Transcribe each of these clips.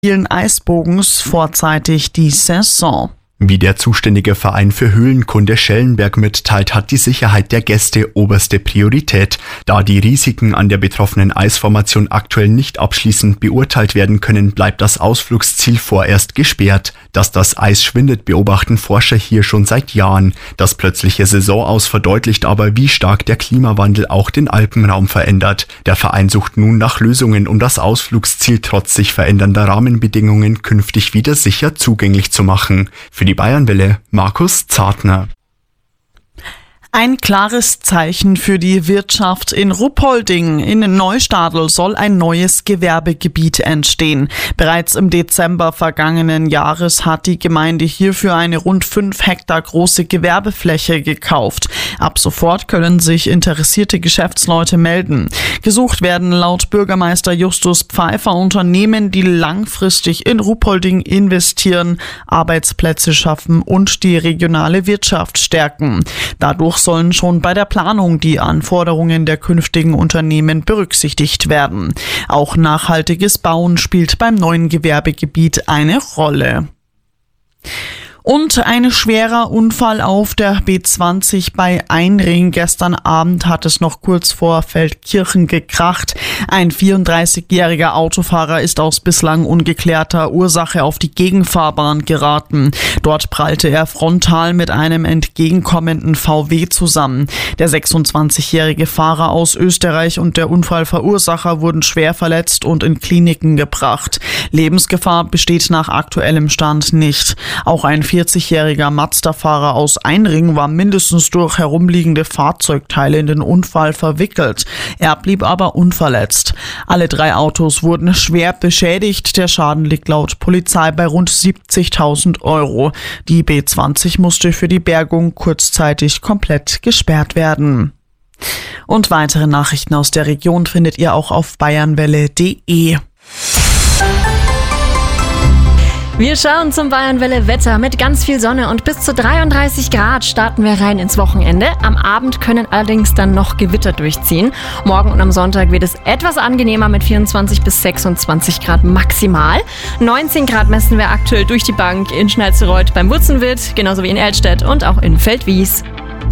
Spielen Eisbogens vorzeitig die Saison. Wie der zuständige Verein für Höhlenkunde Schellenberg mitteilt, hat die Sicherheit der Gäste oberste Priorität. Da die Risiken an der betroffenen Eisformation aktuell nicht abschließend beurteilt werden können, bleibt das Ausflugsziel vorerst gesperrt. Dass das Eis schwindet, beobachten Forscher hier schon seit Jahren. Das plötzliche Saisonaus verdeutlicht aber, wie stark der Klimawandel auch den Alpenraum verändert. Der Verein sucht nun nach Lösungen, um das Ausflugsziel trotz sich verändernder Rahmenbedingungen künftig wieder sicher zugänglich zu machen. Für die Bayernwelle, Markus Zartner. Ein klares Zeichen für die Wirtschaft in Ruppolding. In Neustadl soll ein neues Gewerbegebiet entstehen. Bereits im Dezember vergangenen Jahres hat die Gemeinde hierfür eine rund 5 Hektar große Gewerbefläche gekauft. Ab sofort können sich interessierte Geschäftsleute melden. Gesucht werden laut Bürgermeister Justus Pfeiffer Unternehmen, die langfristig in Ruppolding investieren, Arbeitsplätze schaffen und die regionale Wirtschaft stärken. Dadurch sollen schon bei der Planung die Anforderungen der künftigen Unternehmen berücksichtigt werden. Auch nachhaltiges Bauen spielt beim neuen Gewerbegebiet eine Rolle. Und ein schwerer Unfall auf der B20 bei Einring. Gestern Abend hat es noch kurz vor Feldkirchen gekracht. Ein 34-jähriger Autofahrer ist aus bislang ungeklärter Ursache auf die Gegenfahrbahn geraten. Dort prallte er frontal mit einem entgegenkommenden VW zusammen. Der 26-jährige Fahrer aus Österreich und der Unfallverursacher wurden schwer verletzt und in Kliniken gebracht. Lebensgefahr besteht nach aktuellem Stand nicht. Auch ein 40-jähriger Mazda-Fahrer aus Einring war mindestens durch herumliegende Fahrzeugteile in den Unfall verwickelt. Er blieb aber unverletzt. Alle 3 Autos wurden schwer beschädigt. Der Schaden liegt laut Polizei bei rund 70.000 Euro. Die B20 musste für die Bergung kurzzeitig komplett gesperrt werden. Und weitere Nachrichten aus der Region findet ihr auch auf bayernwelle.de. Wir schauen zum Bayernwelle-Wetter. Mit ganz viel Sonne und bis zu 33 Grad starten wir rein ins Wochenende. Am Abend können allerdings dann noch Gewitter durchziehen. Morgen und am Sonntag wird es etwas angenehmer mit 24 bis 26 Grad maximal. 19 Grad messen wir aktuell durch die Bank in Schnalzereuth beim Wutzenwirt, genauso wie in Elstedt und auch in Feldwies.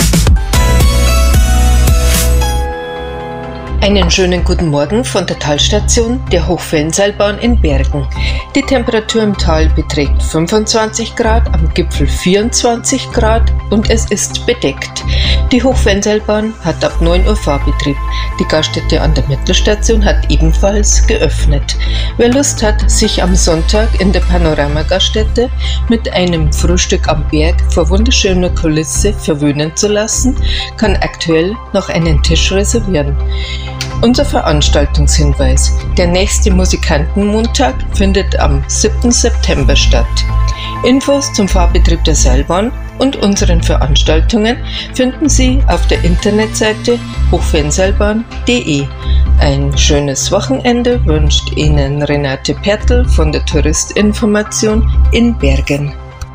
Einen schönen guten Morgen von der Talstation der Hochfelsenseilbahn in Bergen. Die Temperatur im Tal beträgt 25 Grad, am Gipfel 24 Grad und es ist bedeckt. Die Hochfelsenseilbahn hat ab 9 Uhr Fahrbetrieb. Die Gaststätte an der Mittelstation hat ebenfalls geöffnet. Wer Lust hat, sich am Sonntag in der Panorama-Gaststätte mit einem Frühstück am Berg vor wunderschöner Kulisse verwöhnen zu lassen, kann aktuell noch einen Tisch reservieren. Unser Veranstaltungshinweis: Der nächste Musikantenmontag findet am 7. September statt. Infos zum Fahrbetrieb der Seilbahn und unseren Veranstaltungen finden Sie auf der Internetseite hochfelsenseilbahn.de. Ein schönes Wochenende wünscht Ihnen Renate Pertl von der Touristinformation in Bergen.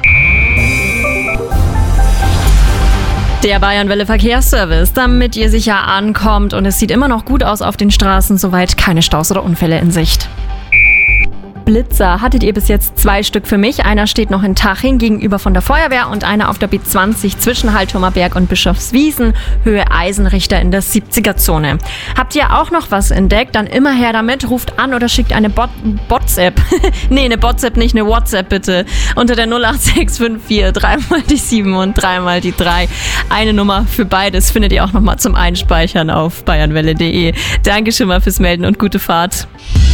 Der Bayernwelle Verkehrsservice, damit ihr sicher ankommt und es sieht immer noch gut aus auf den Straßen, soweit keine Staus oder Unfälle in Sicht. Blitzer hattet ihr bis jetzt 2 Stück für mich. Einer steht noch in Taching gegenüber von der Feuerwehr und einer auf der B20 zwischen Halthumerberg und Bischofswiesen, Höhe Eisenrichter in der 70er-Zone. Habt ihr auch noch was entdeckt? Dann immer her damit, ruft an oder schickt eine WhatsApp. Nee, eine WhatsApp, nicht eine WhatsApp bitte. Unter der 08654 3 die 7 und 3 die 3. Eine Nummer für beides findet ihr auch nochmal zum Einspeichern auf bayernwelle.de. Danke schon mal fürs Melden und gute Fahrt.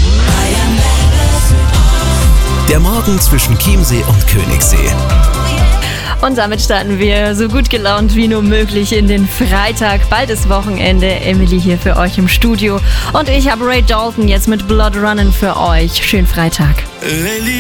Der Morgen zwischen Chiemsee und Königssee. Und damit starten wir so gut gelaunt wie nur möglich in den Freitag. Bald ist Wochenende. Emily hier für euch im Studio. Und ich habe Ray Dalton jetzt mit Blood Runnin' für euch. Schönen Freitag.